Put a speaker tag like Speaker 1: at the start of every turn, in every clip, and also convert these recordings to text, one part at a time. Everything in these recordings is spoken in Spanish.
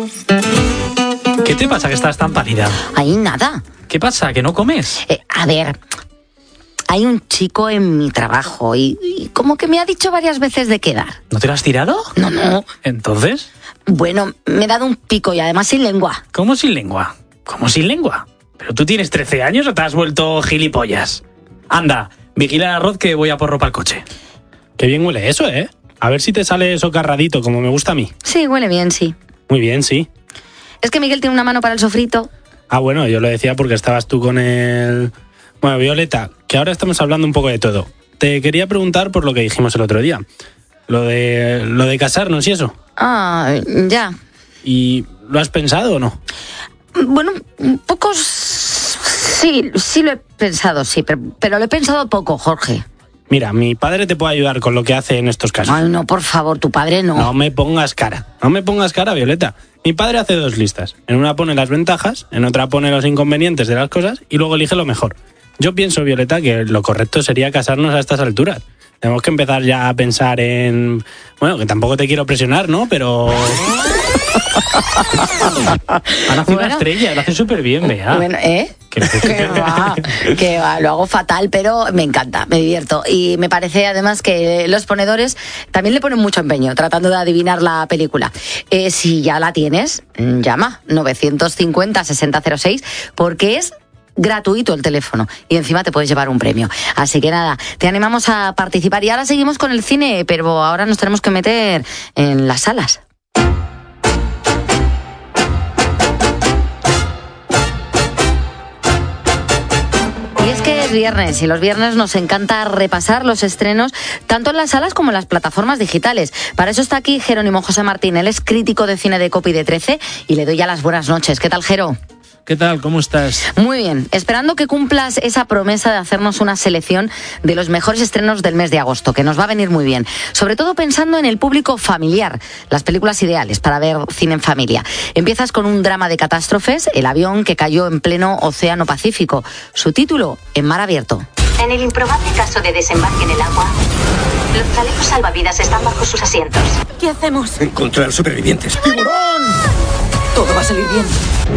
Speaker 1: ¿Qué te pasa que estás tan pálida?
Speaker 2: Ahí nada.
Speaker 1: ¿Qué pasa? ¿Que no comes?
Speaker 2: A ver, hay un chico en mi trabajo y como que me ha dicho varias veces de quedar.
Speaker 1: ¿No te lo has tirado?
Speaker 2: No.
Speaker 1: ¿Entonces?
Speaker 2: Bueno, me he dado un pico y además sin lengua.
Speaker 1: ¿Cómo sin lengua? ¿Cómo sin lengua? ¿Pero tú tienes 13 años o te has vuelto gilipollas? Anda, vigila el arroz que voy a por ropa al coche.
Speaker 3: Qué bien huele eso, ¿eh? A ver si te sale eso carradito, como me gusta a mí.
Speaker 2: Sí, huele bien, sí.
Speaker 3: Muy bien, sí.
Speaker 2: Es que Miguel tiene una mano para el sofrito.
Speaker 3: Ah, bueno, yo lo decía porque estabas tú con el... Bueno, Violeta, que ahora estamos hablando un poco de todo. Te quería preguntar por lo que dijimos el otro día. Lo de casarnos y eso.
Speaker 2: Ah, ya.
Speaker 3: ¿Y lo has pensado o no?
Speaker 2: Bueno, un poco... Sí lo he pensado, sí, pero lo he pensado poco, Jorge.
Speaker 3: Mira, mi padre te puede ayudar con lo que hace en estos casos.
Speaker 2: Ay, no, por favor, tu padre no.
Speaker 3: No me pongas cara. No me pongas cara, Violeta. Mi padre hace 2 listas. En una pone las ventajas, en otra pone los inconvenientes de las cosas y luego elige lo mejor. Yo pienso, Violeta, que lo correcto sería casarnos a estas alturas. Tenemos que empezar ya a pensar en... Bueno, que tampoco te quiero presionar, ¿no? Pero...
Speaker 1: Han nacido una estrella, lo hace súper bien, vea.
Speaker 2: Bueno, Que va, lo hago fatal, pero me encanta, me divierto. Y me parece además que los ponedores también le ponen mucho empeño tratando de adivinar la película. Si ya la tienes, llama 950-6006 porque es gratuito el teléfono y encima te puedes llevar un premio. Así que nada, te animamos a participar. Y ahora seguimos con el cine, pero ahora nos tenemos que meter en las salas. Viernes y los viernes nos encanta repasar los estrenos tanto en las salas como en las plataformas digitales. Para eso está aquí Jerónimo José Martín. Él es crítico de cine de Copy de 13 y le doy ya las buenas noches. ¿Qué tal, Jero?
Speaker 4: ¿Qué tal? ¿Cómo estás?
Speaker 2: Muy bien, esperando que cumplas esa promesa de hacernos una selección de los mejores estrenos del mes de agosto, que nos va a venir muy bien. Sobre todo pensando en el público familiar, las películas ideales para ver cine en familia. Empiezas con un drama de catástrofes, el avión que cayó en pleno Océano Pacífico. Su título, En mar abierto.
Speaker 5: En el improbable caso de desembarque en el agua, los chalecos salvavidas están bajo sus asientos.
Speaker 6: ¿Qué hacemos?
Speaker 7: Encontrar supervivientes.
Speaker 6: ¡Tiburón! Todo va a salir bien.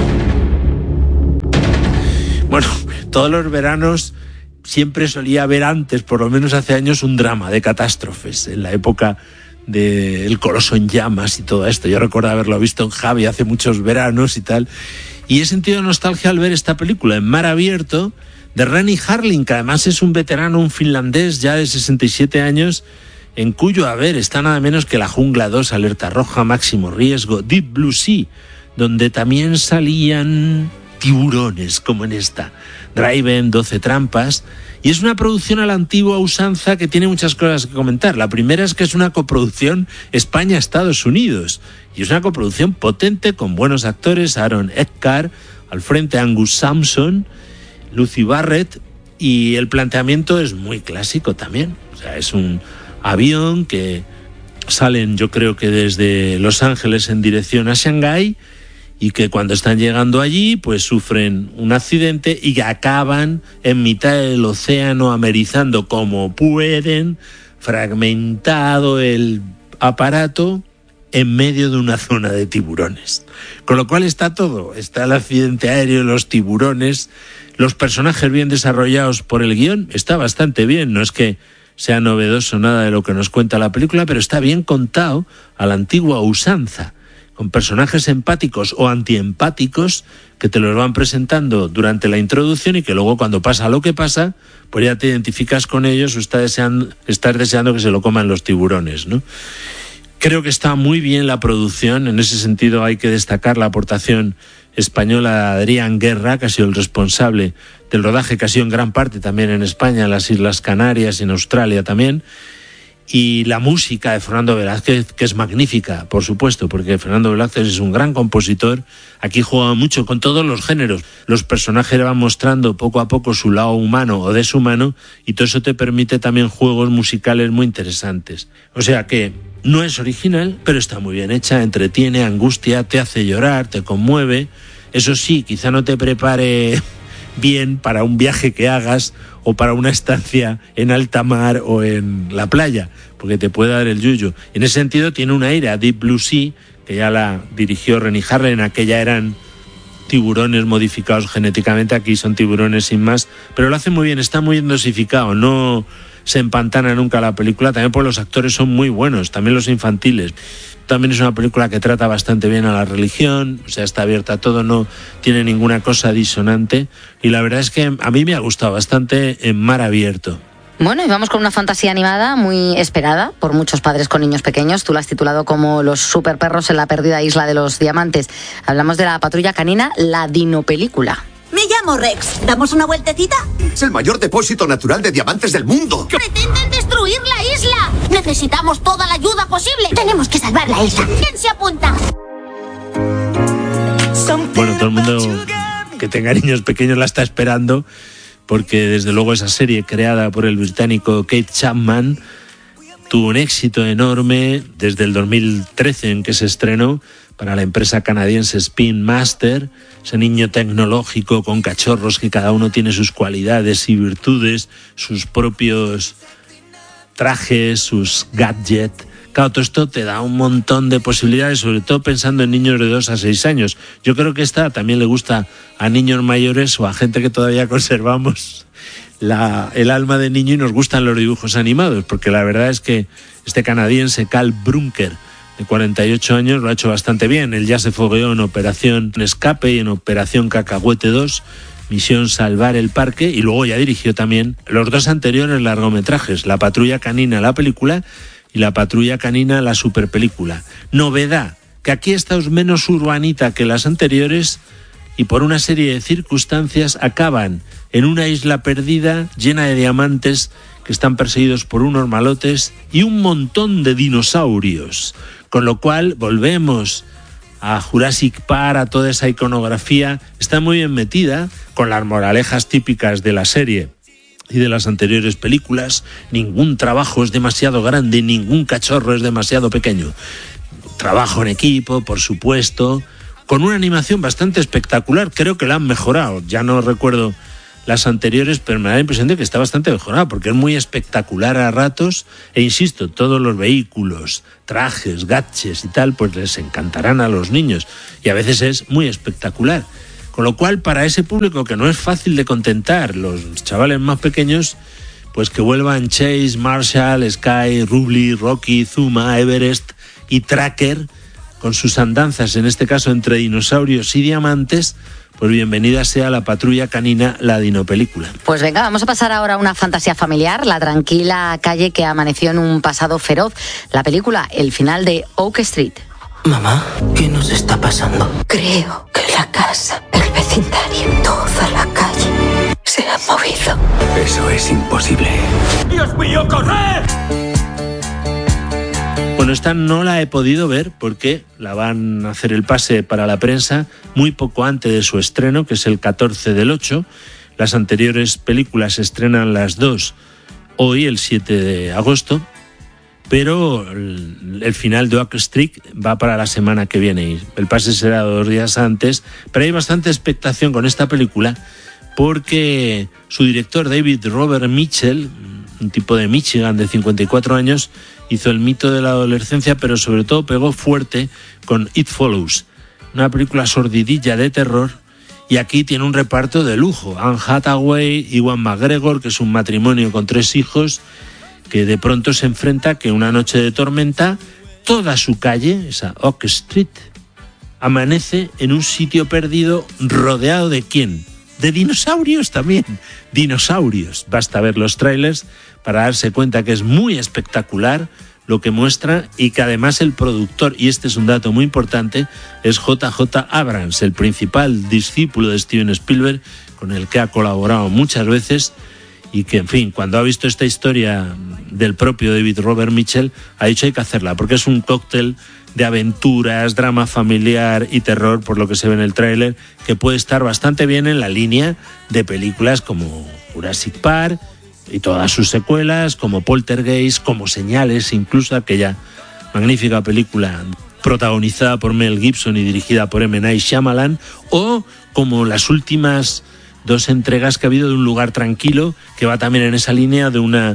Speaker 4: Bueno, todos los veranos siempre solía haber antes, por lo menos hace años, un drama de catástrofes. En la época del Coloso en llamas y todo esto. Yo recuerdo haberlo visto en Javi hace muchos veranos y tal. Y he sentido nostalgia al ver esta película, En mar abierto, de Renny Harlin, que además es un veterano, un finlandés ya de 67 años, en cuyo haber está nada menos que La Jungla 2, Alerta Roja, Máximo Riesgo, Deep Blue Sea, donde también salían tiburones, como en esta, Driven, 12 trampas, y es una producción a la antigua usanza que tiene muchas cosas que comentar. La primera es que es una coproducción España-Estados Unidos, y es una coproducción potente con buenos actores, Aaron Eckhart, al frente Angus Sampson, Lucy Barrett, y el planteamiento es muy clásico también. O sea, es un avión que salen, yo creo que desde Los Ángeles en dirección a Shanghái, y que cuando están llegando allí pues sufren un accidente y acaban en mitad del océano amerizando como pueden, fragmentado el aparato en medio de una zona de tiburones. Con lo cual está todo, está el accidente aéreo, los tiburones, los personajes bien desarrollados por el guión, está bastante bien, no es que sea novedoso nada de lo que nos cuenta la película, pero está bien contado a la antigua usanza, con personajes empáticos o antiempáticos que te los van presentando durante la introducción y que luego cuando pasa lo que pasa, pues ya te identificas con ellos o estás deseando que se lo coman los tiburones, ¿no? Creo que está muy bien la producción, en ese sentido hay que destacar la aportación española de Adrián Guerra, que ha sido el responsable del rodaje, que ha sido en gran parte también en España, en las Islas Canarias y en Australia también. Y la música de Fernando Velázquez, que es magnífica, por supuesto, porque Fernando Velázquez es un gran compositor. Aquí juega mucho con todos los géneros. Los personajes van mostrando poco a poco su lado humano o deshumano, y todo eso te permite también juegos musicales muy interesantes. O sea que no es original, pero está muy bien hecha, entretiene, angustia, te hace llorar, te conmueve. Eso sí, quizá no te prepare bien para un viaje que hagas o para una estancia en alta mar o en la playa, porque te puede dar el yuyu. En ese sentido tiene un aire a Deep Blue Sea que ya la dirigió Renny Harlin. En aquella eran tiburones modificados genéticamente, aquí son tiburones sin más, pero lo hace muy bien, está muy bien dosificado, no se empantana nunca la película, también porque los actores son muy buenos, también los infantiles. También es una película que trata bastante bien a la religión, o sea, está abierta a todo, no tiene ninguna cosa disonante, y la verdad es que a mí me ha gustado bastante En mar abierto.
Speaker 2: Bueno, y vamos con una fantasía animada muy esperada por muchos padres con niños pequeños. Tú la has titulado como Los superperros en la perdida isla de los diamantes. Hablamos de la patrulla canina, la dinopelícula.
Speaker 7: Me llamo Rex. ¿Damos una vueltecita?
Speaker 8: Es el mayor depósito natural de diamantes del mundo.
Speaker 7: ¡Pretenden destruir la isla! Necesitamos toda la ayuda posible. Tenemos que salvar la isla. ¿Quién se apunta?
Speaker 4: Bueno, todo el mundo que tenga niños pequeños la está esperando, porque desde luego esa serie creada por el británico Kate Chapman tuvo un éxito enorme desde el 2013 en que se estrenó para la empresa canadiense Spin Master, ese niño tecnológico con cachorros que cada uno tiene sus cualidades y virtudes, sus propios trajes, sus gadgets. Claro, todo esto te da un montón de posibilidades, sobre todo pensando en niños de 2 a 6 años. Yo creo que esta también le gusta a niños mayores o a gente que todavía conservamos el alma de niño y nos gustan los dibujos animados, porque la verdad es que este canadiense Cal Brunker, de 48 años, lo ha hecho bastante bien. Él ya se fogueó en Operación Escape y en Operación Cacahuete 2, Misión Salvar el Parque, y luego ya dirigió también los 2 anteriores largometrajes, La Patrulla Canina, la película, y La Patrulla Canina, la superpelícula. Novedad, que aquí está menos urbanita que las anteriores y por una serie de circunstancias acaban en una isla perdida llena de diamantes que están perseguidos por unos malotes y un montón de dinosaurios. Con lo cual volvemos a Jurassic Park, a toda esa iconografía. Está muy bien metida, con las moralejas típicas de la serie y de las anteriores películas. Ningún trabajo es demasiado grande, ningún cachorro es demasiado pequeño. Trabajo en equipo, por supuesto, con una animación bastante espectacular. Creo que la han mejorado, ya no recuerdo las anteriores, pero me da la impresión de que está bastante mejorada, porque es muy espectacular a ratos, e insisto, todos los vehículos, trajes, gadgets y tal, pues les encantarán a los niños, y a veces es muy espectacular. Con lo cual, para ese público que no es fácil de contentar, los chavales más pequeños, pues que vuelvan Chase, Marshall, Sky, Ruby, Rocky, Zuma, Everest y Tracker, con sus andanzas, en este caso entre dinosaurios y diamantes, pues bienvenida sea La Patrulla Canina, la dinopelícula.
Speaker 2: Pues venga, vamos a pasar ahora a una fantasía familiar, la tranquila calle que amaneció en un pasado feroz. La película El final de Oak Street.
Speaker 6: Mamá, ¿qué nos está pasando?
Speaker 9: Creo que la casa, el vecindario, toda la calle se ha movido.
Speaker 8: Eso es imposible.
Speaker 6: ¡Dios mío, corred!
Speaker 4: Bueno, esta no la he podido ver porque la van a hacer el pase para la prensa muy poco antes de su estreno, que es el 14 del 8. Las anteriores películas se estrenan las 2 hoy, el 7 de agosto, pero el final de Oak Street va para la semana que viene y el pase será 2 días antes. Pero hay bastante expectación con esta película porque su director David Robert Mitchell, un tipo de Michigan de 54 años, hizo El mito de la adolescencia, pero sobre todo pegó fuerte con It Follows, una película sordidilla de terror, y aquí tiene un reparto de lujo. Anne Hathaway, Ewan McGregor, que es un matrimonio con 3 hijos, que de pronto se enfrenta que una noche de tormenta, toda su calle, esa Oak Street, amanece en un sitio perdido rodeado de ¿quién? De dinosaurios también, dinosaurios. Basta ver los trailers para darse cuenta que es muy espectacular lo que muestra y que además el productor, y este es un dato muy importante, es J.J. Abrams, el principal discípulo de Steven Spielberg, con el que ha colaborado muchas veces y que, en fin, cuando ha visto esta historia del propio David Robert Mitchell, ha dicho hay que hacerla, porque es un cóctel de aventuras, drama familiar y terror, por lo que se ve en el tráiler, que puede estar bastante bien en la línea de películas como Jurassic Park y todas sus secuelas, como Poltergeist, como Señales, incluso aquella magnífica película protagonizada por Mel Gibson y dirigida por M. Night Shyamalan, o como las últimas 2 entregas que ha habido de Un lugar tranquilo, que va también en esa línea de una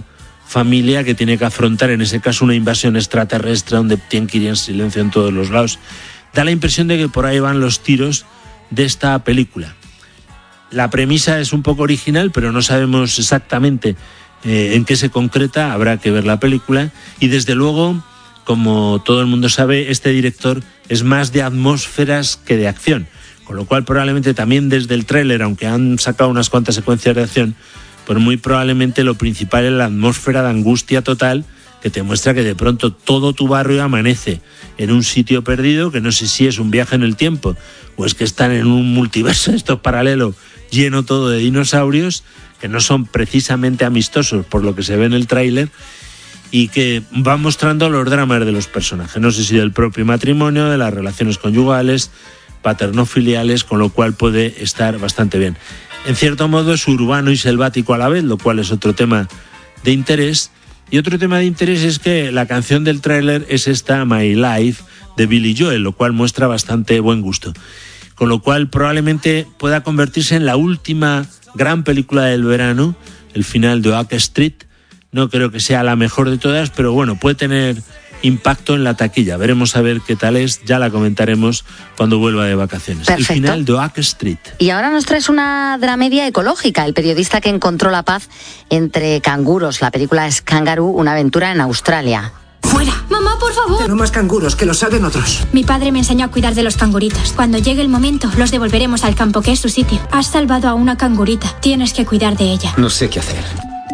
Speaker 4: familia que tiene que afrontar, en ese caso, una invasión extraterrestre donde tienen que ir en silencio en todos los lados. Da la impresión de que por ahí van los tiros de esta película. La premisa es un poco original, pero no sabemos exactamente en qué se concreta, habrá que ver la película. Y desde luego, como todo el mundo sabe, este director es más de atmósferas que de acción, con lo cual probablemente también desde el tráiler, aunque han sacado unas cuantas secuencias de acción, pues muy probablemente lo principal es la atmósfera de angustia total, que te muestra que de pronto todo tu barrio amanece en un sitio perdido, que no sé si es un viaje en el tiempo o es que están en un multiverso esto paralelo lleno todo de dinosaurios, que no son precisamente amistosos por lo que se ve en el tráiler, y que va mostrando los dramas de los personajes, no sé si del propio matrimonio, de las relaciones conyugales, paternofiliales, con lo cual puede estar bastante bien. En cierto modo es urbano y selvático a la vez, lo cual es otro tema de interés. Y otro tema de interés es que la canción del tráiler es esta My Life de Billy Joel, lo cual muestra bastante buen gusto. Con lo cual probablemente pueda convertirse en la última gran película del verano, el final de Oak Street. No creo que sea la mejor de todas, pero bueno, puede tener impacto en la taquilla. Veremos a ver qué tal es, ya la comentaremos cuando vuelva de vacaciones.
Speaker 2: Perfecto.
Speaker 4: El final de Oak Street.
Speaker 2: Y ahora nos traes una dramedia ecológica, El periodista que encontró la paz entre canguros. La película es Kangaroo, una aventura en Australia.
Speaker 10: ¡Fuera!
Speaker 11: Mamá, por favor.
Speaker 10: No más canguros, que los salven otros.
Speaker 11: Mi padre me enseñó a cuidar de los canguritos. Cuando llegue el momento, los devolveremos al campo, que es su sitio. Has salvado a una cangurita. Tienes que cuidar de ella.
Speaker 8: No sé qué hacer.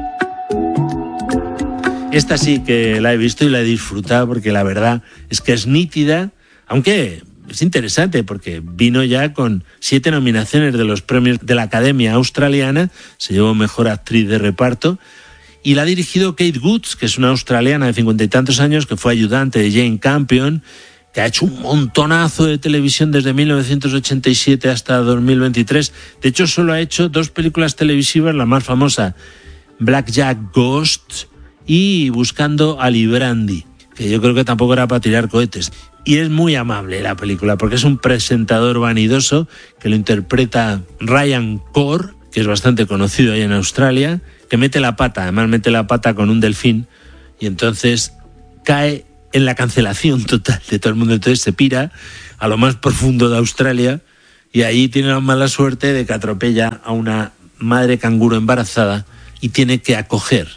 Speaker 4: Esta sí que la he visto y la he disfrutado porque la verdad es que es nítida, aunque es interesante porque vino ya con 7 nominaciones de los premios de la Academia Australiana, se llevó Mejor Actriz de Reparto, y la ha dirigido Kate Woods, que es una australiana de 50 y tantos años, que fue ayudante de Jane Campion, que ha hecho un montonazo de televisión desde 1987 hasta 2023. De hecho, solo ha hecho 2 películas televisivas, la más famosa, Blackjack Ghost, y Buscando a Librandi, que yo creo que tampoco era para tirar cohetes. Y es muy amable la película, porque es un presentador vanidoso que lo interpreta Ryan Corr, que es bastante conocido ahí en Australia, que mete la pata, además mete la pata con un delfín, y entonces cae en la cancelación total de todo el mundo. Entonces se pira a lo más profundo de Australia, y ahí tiene la mala suerte de que atropella a una madre canguro embarazada y tiene que acoger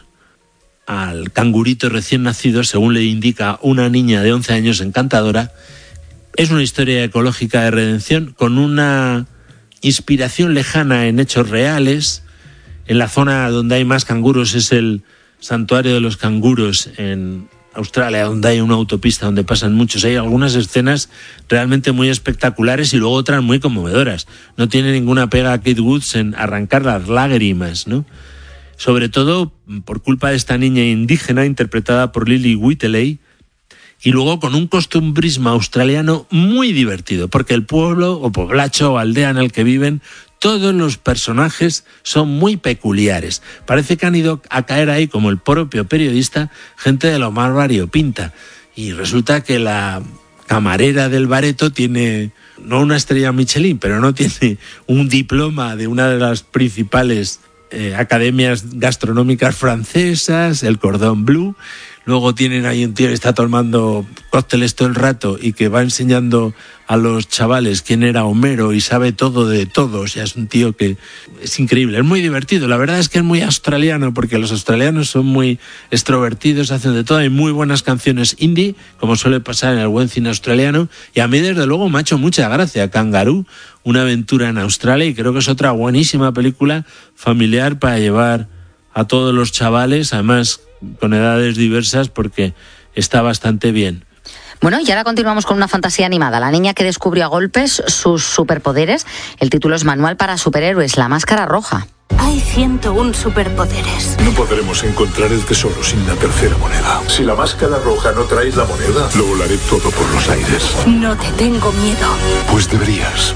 Speaker 4: al cangurito recién nacido, según le indica una niña de 11 años encantadora. Es una historia ecológica de redención con una inspiración lejana en hechos reales. En la zona donde hay más canguros es el santuario de los canguros en Australia, donde hay una autopista donde pasan muchos. Hay algunas escenas realmente muy espectaculares y luego otras muy conmovedoras. No tiene ninguna pega a Kate Woods en arrancar las lágrimas, ¿no? Sobre todo por culpa de esta niña indígena interpretada por Lily Whiteley, y luego con un costumbrismo australiano muy divertido, porque el pueblo o poblacho o aldea en el que viven, todos los personajes son muy peculiares. Parece que han ido a caer ahí, como el propio periodista, gente de lo más variopinta. Y resulta que la camarera del bareto tiene, no una estrella Michelin, pero no tiene un diploma de una de las principales academias gastronómicas francesas, el Cordon Bleu. Luego tienen ahí un tío que está tomando cócteles todo el rato y que va enseñando a los chavales quién era Homero y sabe todo de todo. O sea, es un tío que es increíble, es muy divertido. La verdad es que es muy australiano, porque los australianos son muy extrovertidos, hacen de todo. Hay muy buenas canciones indie, como suele pasar en el buen cine australiano. Y a mí, desde luego, me ha hecho mucha gracia Kangaroo, una aventura en Australia, y creo que es otra buenísima película familiar para llevar a todos los chavales, además con edades diversas, porque está bastante bien.
Speaker 2: Bueno, y ahora continuamos con una fantasía animada. La niña que descubrió a golpes sus superpoderes. El título es Manual para superhéroes, La máscara roja.
Speaker 9: Hay 101 superpoderes.
Speaker 12: No podremos encontrar el tesoro sin la tercera moneda. Si la máscara roja no traes la moneda, lo volaré todo por los aires.
Speaker 9: No te tengo miedo.
Speaker 12: Pues deberías.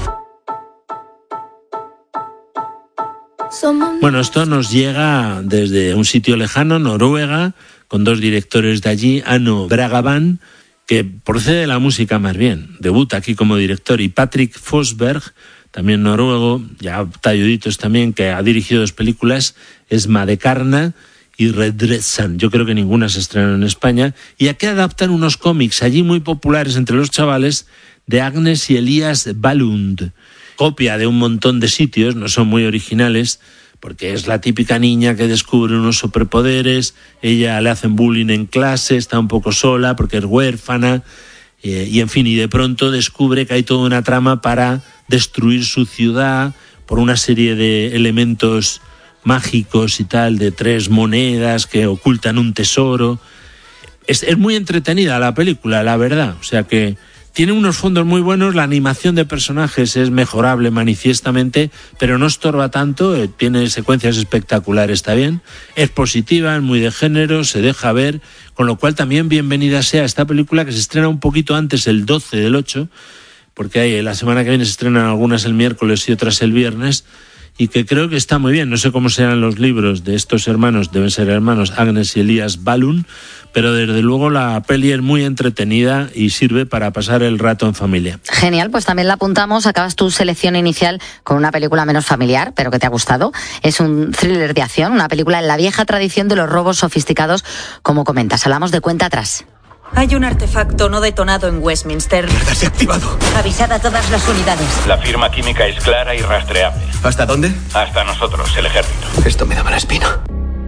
Speaker 4: Bueno, esto nos llega desde un sitio lejano, Noruega, con 2 directores de allí, Anno Bragavan, que procede de la música más bien, debuta aquí como director, y Patrick Forsberg, también noruego, ya talluditos también, que ha dirigido 2 películas, es Madekarna y Red Red Sun. Yo creo que ninguna se estrenó en España. Y aquí adaptan unos cómics allí muy populares entre los chavales de Agnes y Elias Ballund. Copia de un montón de sitios, no son muy originales, porque es la típica niña que descubre unos superpoderes, ella le hacen bullying en clase, está un poco sola porque es huérfana, y en fin, y de pronto descubre que hay toda una trama para destruir su ciudad por una serie de elementos mágicos y tal, de 3 monedas que ocultan un tesoro. Es muy entretenida la película, la verdad, o sea que tiene unos fondos muy buenos, la animación de personajes es mejorable manifiestamente, pero no estorba tanto, tiene secuencias espectaculares, está bien, es positiva, es muy de género, se deja ver, con lo cual también bienvenida sea esta película que se estrena un poquito antes, el 12 del 8, porque la semana que viene se estrenan algunas el miércoles y otras el viernes, y que creo que está muy bien. No sé cómo serán los libros de estos hermanos, deben ser hermanos Agnes y Elias Ballund, pero desde luego la peli es muy entretenida y sirve para pasar el rato en familia.
Speaker 2: Genial, pues también la apuntamos. Acabas tu selección inicial con una película menos familiar, pero que te ha gustado. Es un thriller de acción, una película en la vieja tradición de los robos sofisticados, como comentas. Hablamos de Cuenta Atrás.
Speaker 13: Hay un artefacto no detonado en Westminster.
Speaker 8: ¡Mierda, se ha activado!
Speaker 13: Avisad a todas las unidades.
Speaker 14: La firma química es clara y rastreable.
Speaker 8: ¿Hasta dónde?
Speaker 14: Hasta nosotros, el ejército.
Speaker 8: Esto me da mala espina.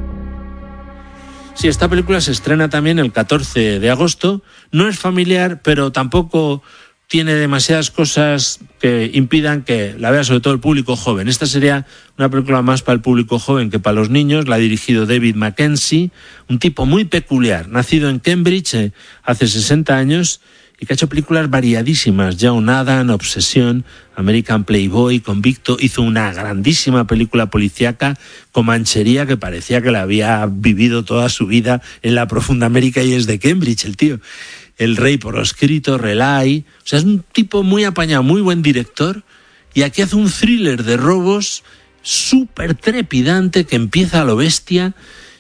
Speaker 4: Sí, esta película se estrena también el 14 de agosto. No es familiar, pero tampoco tiene demasiadas cosas que impidan que la vea sobre todo el público joven. Esta sería una película más para el público joven que para los niños. La ha dirigido David Mackenzie, un tipo muy peculiar, nacido en Cambridge hace 60 años y que ha hecho películas variadísimas. John Adam, Obsesión, American Playboy, Convicto. Hizo una grandísima película policíaca, Comanchería, que parecía que la había vivido toda su vida en la profunda América y es de Cambridge el tío. El Rey por escrito, Relay. O sea, es un tipo muy apañado, muy buen director. Y aquí hace un thriller de robos súper trepidante que empieza a lo bestia.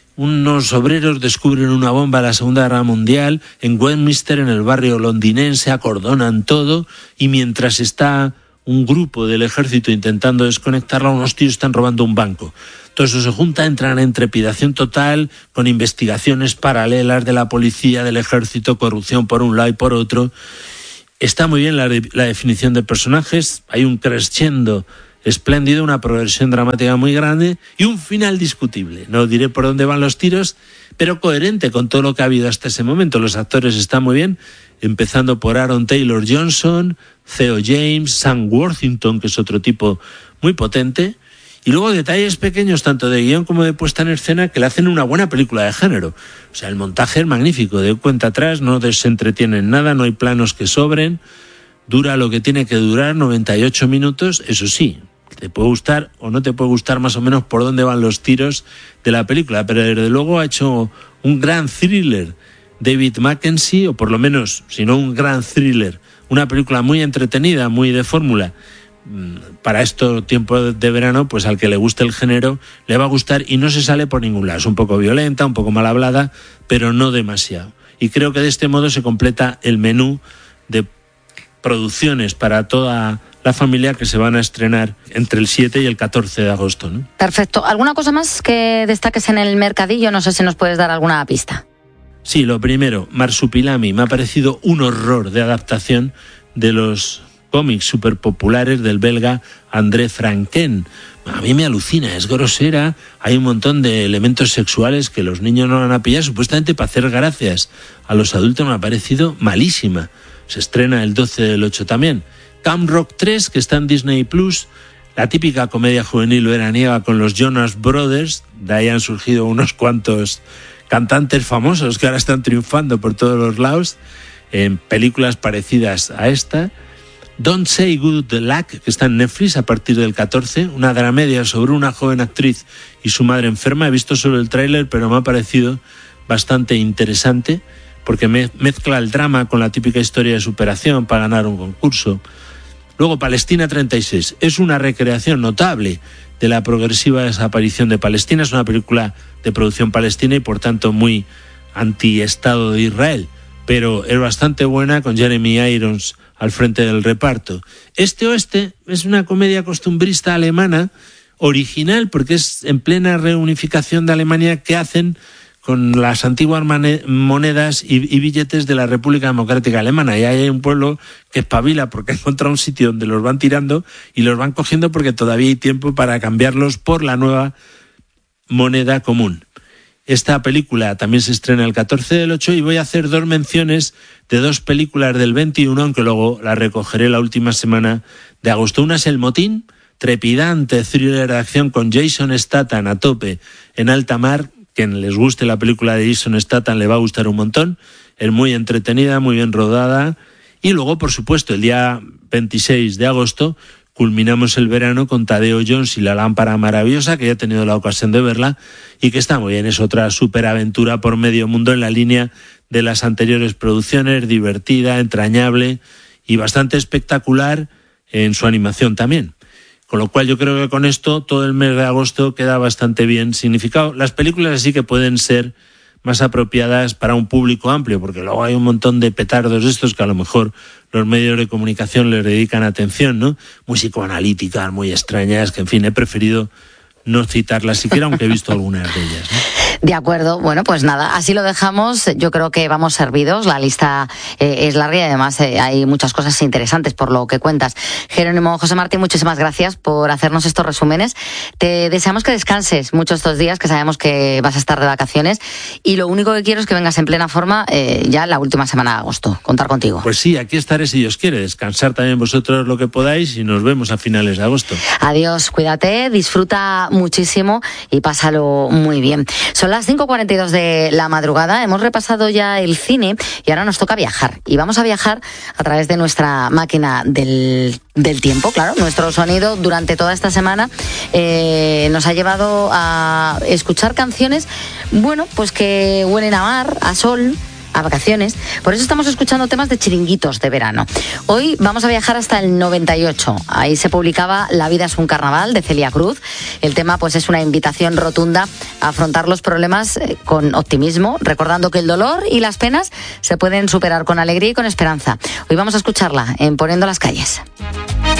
Speaker 4: Unos obreros descubren una bomba en la Segunda Guerra Mundial en Westminster, en el barrio londinense, acordonan todo. Y mientras está un grupo del ejército intentando desconectarla, unos tíos están robando un banco. Todo eso se junta, entran en trepidación total, con investigaciones paralelas de la policía, del ejército, corrupción por un lado y por otro. Está muy bien la definición de personajes, hay un crescendo espléndido, una progresión dramática muy grande y un final discutible. No diré por dónde van los tiros, pero coherente con todo lo que ha habido hasta ese momento. Los actores están muy bien, empezando por Aaron Taylor Johnson, Theo James, Sam Worthington, que es otro tipo muy potente. Y luego detalles pequeños, tanto de guión como de puesta en escena, que le hacen una buena película de género. O sea, el montaje es magnífico, de Cuenta Atrás, no se entretiene en nada, no hay planos que sobren, dura lo que tiene que durar, 98 minutos, eso sí, te puede gustar o no te puede gustar más o menos por dónde van los tiros de la película, pero desde luego ha hecho un gran thriller David Mackenzie, o por lo menos, si no un gran thriller, una película muy entretenida, muy de fórmula. Para estos tiempos de verano, pues al que le guste el género le va a gustar y no se sale por ningún lado. Es un poco violenta, un poco mal hablada, pero no demasiado. Y creo que de este modo se completa el menú de producciones para toda la familia que se van a estrenar entre el 7 y el 14 de agosto, ¿no?
Speaker 2: Perfecto. ¿Alguna cosa más que destaques en el mercadillo? No sé si nos puedes dar alguna pista.
Speaker 4: Sí, lo primero, Marsupilami. Me ha parecido un horror de adaptación de los cómics súper populares del belga André Franken. A mí me alucina, es grosera, hay un montón de elementos sexuales que los niños no van a pillar, supuestamente para hacer gracias a los adultos. Me ha parecido malísima. Se estrena el 12 del 8 también. Camp Rock 3, que está en Disney Plus, la típica comedia juvenil veraniega con los Jonas Brothers. De ahí han surgido unos cuantos cantantes famosos que ahora están triunfando por todos los lados en películas parecidas a esta. Don't Say Good Luck, que está en Netflix a partir del 14, una dramedia sobre una joven actriz y su madre enferma. He visto solo el tráiler, pero me ha parecido bastante interesante porque mezcla el drama con la típica historia de superación para ganar un concurso. Luego, Palestina 36, es una recreación notable de la progresiva desaparición de Palestina. Es una película de producción palestina y por tanto muy anti-Estado de Israel, pero es bastante buena, con Jeremy Irons al frente del reparto. Este Oeste es una comedia costumbrista alemana, original, porque es en plena reunificación de Alemania, que hacen con las antiguas monedas y billetes de la República Democrática Alemana. Y ahí hay un pueblo que espabila porque ha encontrado un sitio donde los van tirando y los van cogiendo porque todavía hay tiempo para cambiarlos por la nueva moneda común. Esta película también se estrena el 14 del 8 y voy a hacer 2 menciones de 2 películas del 21, aunque luego la recogeré la última semana de agosto. Una es El Motín, trepidante thriller de acción con Jason Statham a tope en alta mar. Quien les guste la película de Jason Statham le va a gustar un montón. Es muy entretenida, muy bien rodada. Y luego, por supuesto, el día 26 de agosto culminamos el verano con Tadeo Jones y la lámpara maravillosa, que ya he tenido la ocasión de verla y que está muy bien. Es otra superaventura por medio mundo en la línea de las anteriores producciones, divertida, entrañable y bastante espectacular en su animación también. Con lo cual yo creo que con esto todo el mes de agosto queda bastante bien significado. Las películas así que pueden ser más apropiadas para un público amplio, porque luego hay un montón de petardos de estos que a lo mejor los medios de comunicación les dedican atención, ¿no? Muy psicoanalíticas, muy extrañas, que en fin, he preferido no citarlas siquiera, aunque he visto algunas de ellas, ¿no?
Speaker 2: De acuerdo, bueno, pues nada, así lo dejamos. Yo creo que vamos servidos. La lista es larga y además hay muchas cosas interesantes por lo que cuentas. Jerónimo José Martín, muchísimas gracias por hacernos estos resúmenes. Te deseamos que descanses mucho estos días, que sabemos que vas a estar de vacaciones, y lo único que quiero es que vengas en plena forma ya la última semana de agosto. Contar contigo.
Speaker 4: Pues sí, aquí estaré si Dios quiere. Descansar también vosotros lo que podáis y nos vemos a finales de agosto.
Speaker 2: Adiós, cuídate, disfruta muchísimo y pásalo muy bien. Son las 5:42 de la madrugada, hemos repasado ya el cine y ahora nos toca viajar. Y vamos a viajar a través de nuestra máquina del tiempo, claro. Nuestro sonido durante toda esta semana nos ha llevado a escuchar canciones, bueno, pues que huelen a mar, a sol, a vacaciones. Por eso estamos escuchando temas de chiringuitos de verano. Hoy vamos a viajar hasta el 98. Ahí se publicaba La vida es un carnaval, de Celia Cruz. El tema pues es una invitación rotunda a afrontar los problemas con optimismo, recordando que el dolor y las penas se pueden superar con alegría y con esperanza. Hoy vamos a escucharla en Poniendo las calles.